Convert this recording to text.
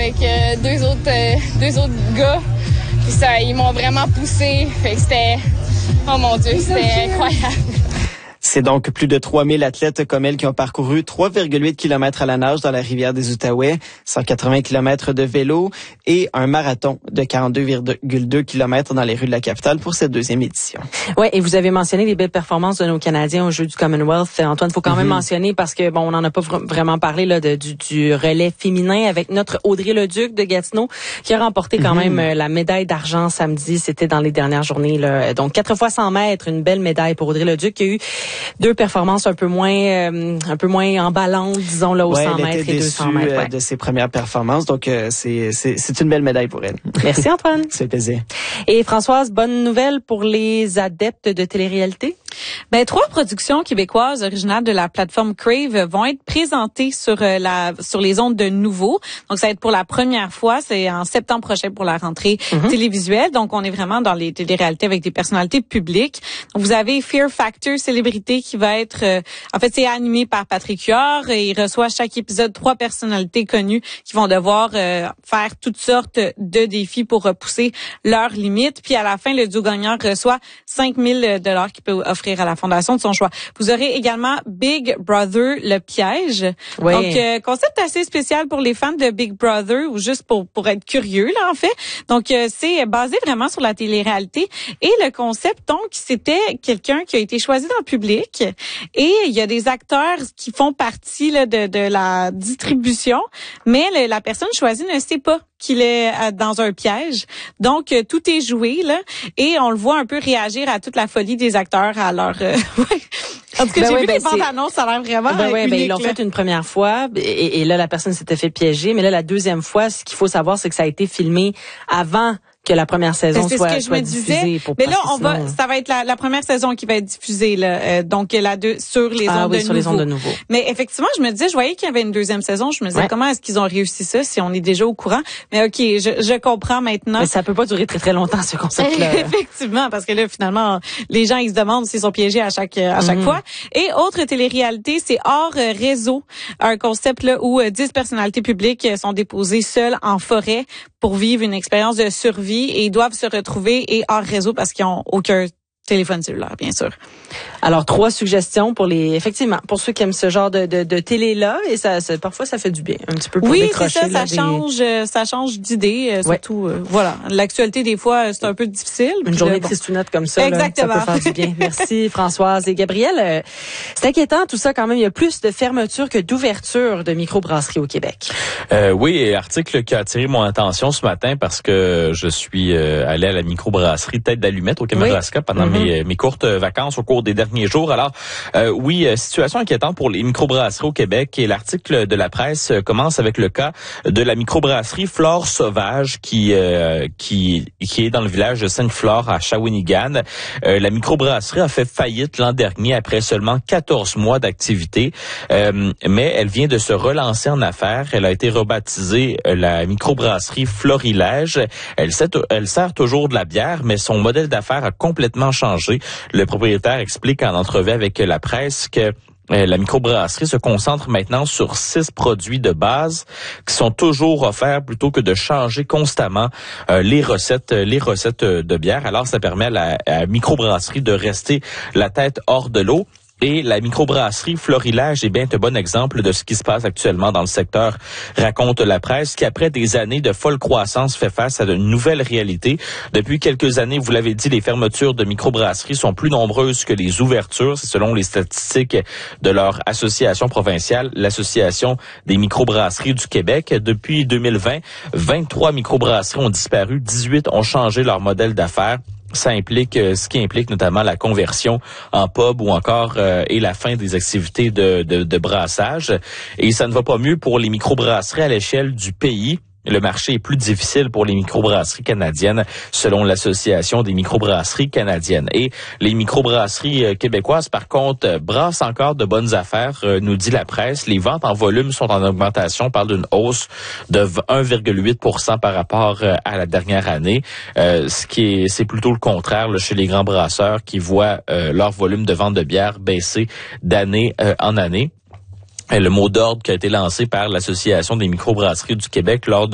Avec deux autres gars, puis ça, ils m'ont vraiment poussé. Fait que c'était, oh mon Dieu, c'était incroyable. C'est donc plus de 3000 athlètes comme elle qui ont parcouru 3,8 km à la nage dans la rivière des Outaouais, 180 km de vélo et un marathon de 42,2 km dans les rues de la capitale pour cette deuxième édition. Ouais, et vous avez mentionné les belles performances de nos Canadiens aux Jeux du Commonwealth. Antoine, faut quand même mentionner parce que bon, on n'en a pas vraiment parlé là du relais féminin avec notre Audrey Leduc de Gatineau qui a remporté quand même la médaille d'argent samedi. C'était dans les dernières journées là. Donc 4 fois 100 mètres, une belle médaille pour Audrey Leduc qui a eu 2 performances un peu moins emballantes, disons là, aux 100 mètres et 200 mètres. Ouais. De ses premières performances, donc c'est une belle médaille pour elle. Merci Antoine. C'est plaisir. Et Françoise, bonne nouvelle pour les adeptes de télé-réalité? 3 productions québécoises originales de la plateforme Crave vont être présentées sur les ondes de Nouveau. Donc ça va être pour la première fois, c'est en septembre prochain pour la rentrée télévisuelle. Donc on est vraiment dans les télé-réalités avec des personnalités publiques. Donc, vous avez Fear Factor Célébrité qui va être en fait c'est animé par Patrick Huard et il reçoit chaque épisode 3 personnalités connues qui vont devoir faire toutes sortes de défis pour repousser leurs limites. Puis à la fin, le duo gagnant reçoit 5 000 $ qu'il peut offrir à la fondation de son choix. Vous aurez également Big Brother, le piège. Oui. Donc, concept assez spécial pour les fans de Big Brother ou juste pour être curieux, là, en fait. Donc, c'est basé vraiment sur la télé-réalité. Et le concept, donc, c'était quelqu'un qui a été choisi dans le public. Et il y a des acteurs qui font partie là, de la distribution, mais la personne choisie ne sait pas qu'il est dans un piège. Donc, tout est joué, là. Et on le voit un peu réagir à toute la folie des acteurs à leur... En tout cas, j'ai vu les bandes annonces, ça a l'air vraiment unique, ils l'ont fait une première fois et là, la personne s'était fait piéger. Mais là, la deuxième fois, ce qu'il faut savoir, c'est que ça a été filmé avant que la première saison soit diffusée. Ça va être la première saison qui va être diffusée là, donc sur les ondes de Nouveau. Mais effectivement, je me disais, je voyais qu'il y avait une deuxième saison, je me disais comment est-ce qu'ils ont réussi ça si on est déjà au courant. Mais OK, je comprends maintenant. Mais ça peut pas durer très très longtemps ce concept-là. Effectivement, parce que là finalement, les gens ils se demandent s'ils sont piégés à chaque fois. Et autre télé-réalité, c'est Hors réseau, un concept là où 10 personnalités publiques sont déposées seules en forêt pour vivre une expérience de survie et ils doivent se retrouver et hors réseau parce qu'ils ont aucun téléphone cellulaire, bien sûr. Alors, 3 suggestions pour ceux qui aiment ce genre de télé-là, et parfois ça fait du bien, un petit peu pour décrocher. Oui, c'est ça, ça change d'idée, surtout, voilà. L'actualité, des fois, c'est un peu difficile. Une journée tristounette comme ça, exactement. Là, ça peut faire du bien. Merci, Françoise. Et Gabrielle, c'est inquiétant tout ça quand même, il y a plus de fermetures que d'ouvertures de microbrasseries au Québec. Oui, article qui a attiré mon attention ce matin parce que je suis allé à la microbrasserie Tête d'Allumette au Kamouraska pendant mes courtes vacances au cours des derniers jours. Alors, situation inquiétante pour les microbrasseries au Québec et l'article de la presse commence avec le cas de la microbrasserie Flore Sauvage qui est dans le village de Sainte-Flore à Shawinigan. La microbrasserie a fait faillite l'an dernier après seulement 14 mois d'activité, mais elle vient de se relancer en affaires. Elle a été rebaptisée la microbrasserie Florilège. Elle sert toujours de la bière, mais son modèle d'affaires a complètement changé. Le propriétaire explique en entrevue avec la presse que la microbrasserie se concentre maintenant sur 6 produits de base qui sont toujours offerts plutôt que de changer constamment les recettes de bière. Alors, ça permet à la microbrasserie de rester la tête hors de l'eau. Et la microbrasserie Florilège est bien un bon exemple de ce qui se passe actuellement dans le secteur, raconte la presse, qui après des années de folle croissance fait face à de nouvelles réalités. Depuis quelques années, vous l'avez dit, les fermetures de microbrasseries sont plus nombreuses que les ouvertures. C'est selon les statistiques de leur association provinciale, l'Association des microbrasseries du Québec. Depuis 2020, 23 microbrasseries ont disparu, 18 ont changé leur modèle d'affaires. Ça implique, ce qui implique notamment la conversion en pub ou encore et la fin des activités de brassage. Et ça ne va pas mieux pour les microbrasseries à l'échelle du pays. Le marché est plus difficile pour les microbrasseries canadiennes, selon l'Association des microbrasseries canadiennes. Et les microbrasseries québécoises, par contre, brassent encore de bonnes affaires, nous dit la presse. Les ventes en volume sont en augmentation. On parle d'une hausse de 1,8% par rapport à la dernière année. C'est plutôt le contraire là, chez les grands brasseurs qui voient leur volume de vente de bière baisser d'année en année. Le mot d'ordre qui a été lancé par l'Association des microbrasseries du Québec lors